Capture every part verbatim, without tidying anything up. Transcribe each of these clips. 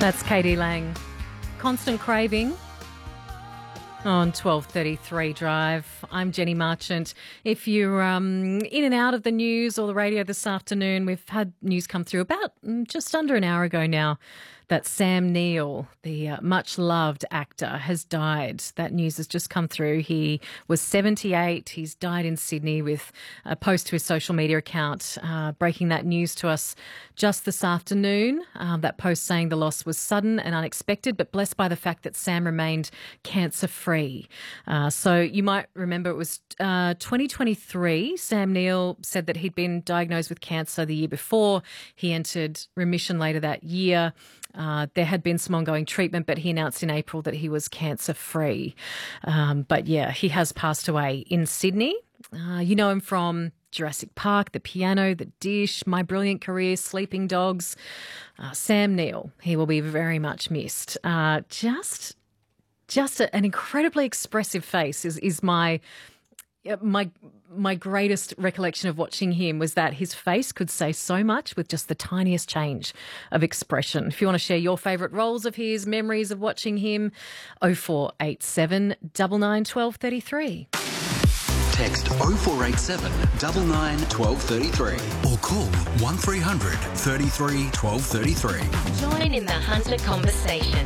That's Katie Lang. Constant Craving on twelve thirty-three Drive. I'm Jenny Marchant. If you're um, in and out of the news or the radio this afternoon, we've had news come through about mm, just under an hour ago now that Sam Neill, the uh, much-loved actor, has died. That news has just come through. He was seventy-eight. He's died in Sydney, with a post to his social media account uh, breaking that news to us just this afternoon. Um, that post saying the loss was sudden and unexpected, but blessed by the fact that Sam remained cancer-free. Uh, so you might remember it was uh, twenty twenty-three. Sam Neill said that he'd been diagnosed with cancer the year before. He entered remission later that year. Uh, there had been some ongoing treatment, but he announced in April that he was cancer-free. Um, but yeah, he has passed away in Sydney. Uh, you know him from Jurassic Park, The Piano, The Dish, My Brilliant Career, Sleeping Dogs. Uh, Sam Neill, he will be very much missed. Uh, just just a, an incredibly expressive face is, is my... My my greatest recollection of watching him was that his face could say so much with just the tiniest change of expression. If you want to share your favourite roles of his, memories of watching him, oh four eight seven, nine nine, one two three three. Text oh four eight seven, nine nine, one two three three or call one three hundred, thirty-three, twelve thirty-three. Join in the Hunter conversation.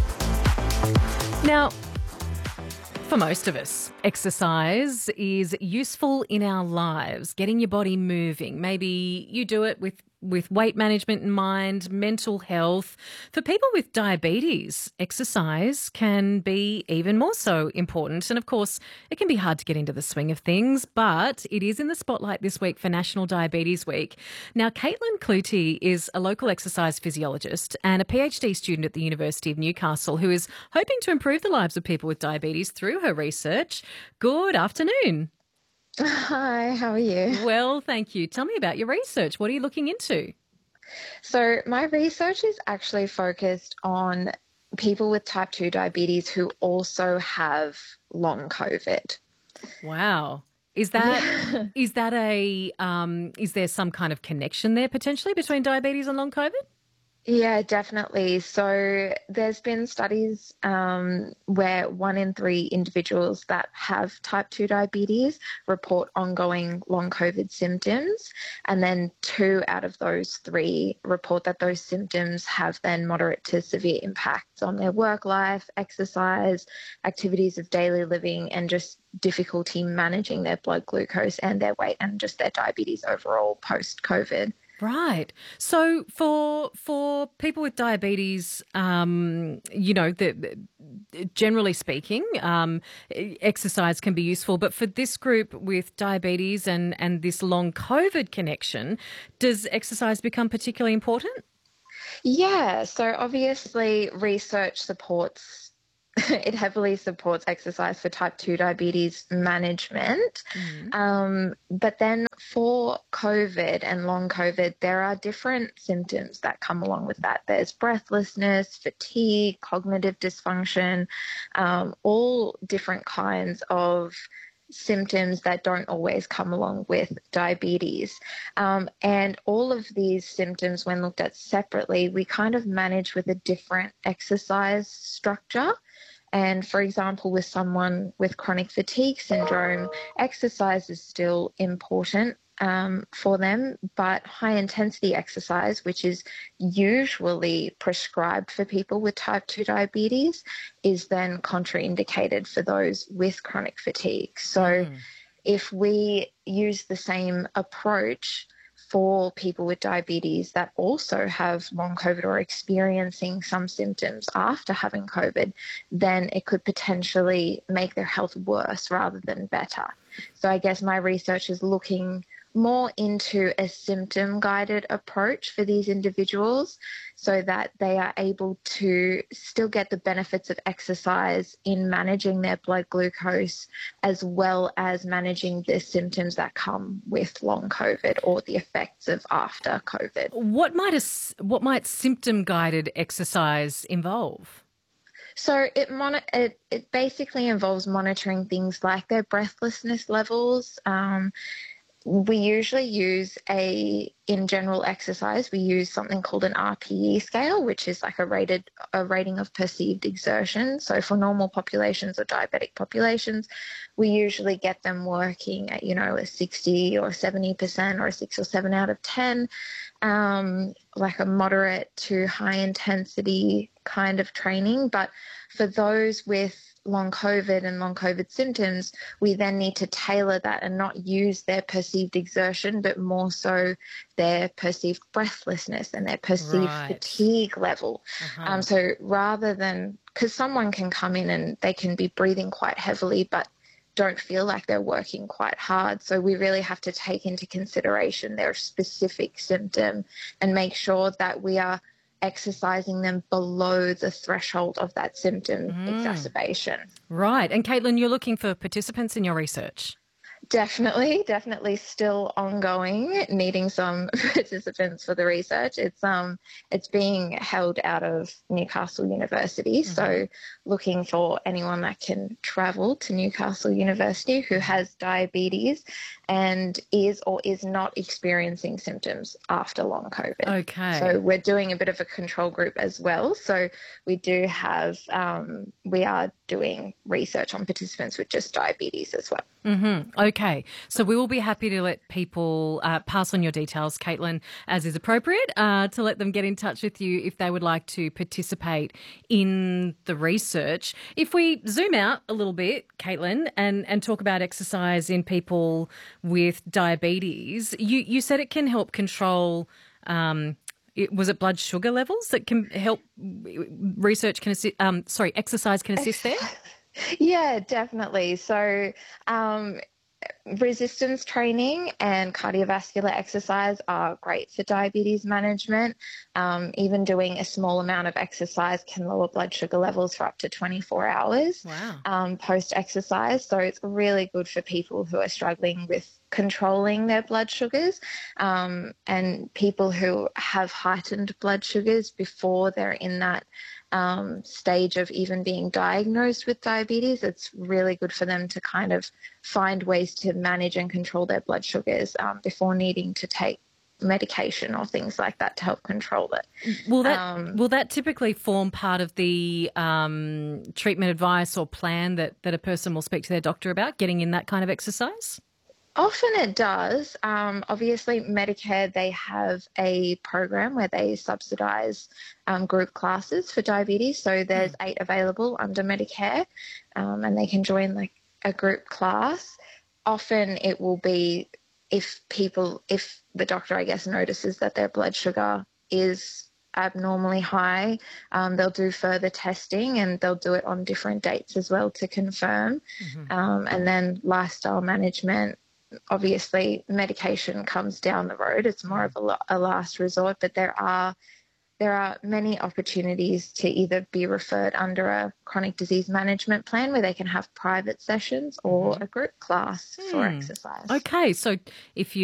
Now, for most of us, exercise is useful in our lives, getting your body moving. Maybe you do it with, with weight management in mind, mental health. For people with diabetes, exercise can be even more so important. And of course, it can be hard to get into the swing of things, but it is in the spotlight this week for National Diabetes Week. Now, Caitlin Clutie is a local exercise physiologist and a PhD student at the University of Newcastle who is hoping to improve the lives of people with diabetes through her research. Good afternoon. Hi, how are you? Well, thank you. Tell me about your research. What are you looking into? So my research is actually focused on people with type two diabetes who also have long COVID. Wow. Is that yeah. is that a um, is there some kind of connection there potentially between diabetes and long COVID? Yeah, definitely. So there's been studies um, where one in three individuals that have type two diabetes report ongoing long COVID symptoms, and then two out of those three report that those symptoms have then moderate to severe impacts on their work life, exercise, activities of daily living, and just difficulty managing their blood glucose and their weight and just their diabetes overall post-COVID. Right. So for for people with diabetes, um, you know, the, the, generally speaking, um, exercise can be useful. But for this group with diabetes and, and this long COVID connection, does exercise become particularly important? Yeah. So obviously research supports it heavily supports exercise for type two diabetes management. Mm-hmm. Um, but then for COVID and long COVID, there are different symptoms that come along with that. There's breathlessness, fatigue, cognitive dysfunction, um, all different kinds of symptoms that don't always come along with diabetes. Um, and all of these symptoms, when looked at separately, we kind of manage with a different exercise structure. And for example, with someone with chronic fatigue syndrome, exercise is still important um, for them, but high intensity exercise, which is usually prescribed for people with type two diabetes, is then contraindicated for those with chronic fatigue. So mm. if we use the same approach for people with diabetes that also have long COVID or experiencing some symptoms after having COVID, then it could potentially make their health worse rather than better. So I guess my research is looking more into a symptom-guided approach for these individuals so that they are able to still get the benefits of exercise in managing their blood glucose as well as managing the symptoms that come with long COVID or the effects of after COVID. What might a, what might symptom-guided exercise involve? So it, mon- it it basically involves monitoring things like their breathlessness levels, um, we usually use a, in general exercise, we use something called an R P E scale, which is like a rated, a rating of perceived exertion. So for normal populations or diabetic populations, we usually get them working at, you know, a sixty or seventy percent or a six or seven out of ten, um, like a moderate to high intensity kind of training. But for those with long COVID and long COVID symptoms, we then need to tailor that and not use their perceived exertion, but more so their perceived breathlessness and their perceived Right. fatigue level. Uh-huh. Um, so rather than, because someone can come in and they can be breathing quite heavily, but don't feel like they're working quite hard. So we really have to take into consideration their specific symptom and make sure that we are exercising them below the threshold of that symptom Mm. exacerbation. Right. And Caitlin, you're looking for participants in your research. Definitely, definitely still ongoing, needing some participants for the research. It's um it's being held out of Newcastle University, Mm-hmm. so looking for anyone that can travel to Newcastle University who has diabetes and is or is not experiencing symptoms after long COVID. Okay. So we're doing a bit of a control group as well. So we do have, um, we are doing research on participants with just diabetes as well. Mm-hmm. Okay. So we will be happy to let people uh, pass on your details, Caitlin, as is appropriate, uh, to let them get in touch with you if they would like to participate in the research. If we zoom out a little bit, Caitlin, and, and talk about exercise in people with diabetes, you, you said it can help control um, it, was it blood sugar levels that can help research can assist, um, sorry, exercise can assist there? Yeah, definitely. So um, resistance training and cardiovascular exercise are great for diabetes management. Um, even doing a small amount of exercise can lower blood sugar levels for up to twenty-four hours Wow. um, post-exercise. So it's really good for people who are struggling with controlling their blood sugars um, and people who have heightened blood sugars before they're in that Um, stage of even being diagnosed with diabetes. It's really good for them to kind of find ways to manage and control their blood sugars um, before needing to take medication or things like that to help control it. Will that Um, will that typically form part of the um, treatment advice or plan that, that a person will speak to their doctor about, getting in that kind of exercise? Often it does. Um, obviously, Medicare, they have a program where they subsidise um, group classes for diabetes. So there's mm. eight available under Medicare um, and they can join like a group class. Often it will be if people, if the doctor, I guess, notices that their blood sugar is abnormally high, um, they'll do further testing and they'll do it on different dates as well to confirm. Mm-hmm. Um, and then lifestyle management. Obviously, medication comes down the road. It's more of a, a last resort, but there are there are many opportunities to either be referred under a chronic disease management plan where they can have private sessions or mm-hmm. a group class mm. for exercise. Okay, so if you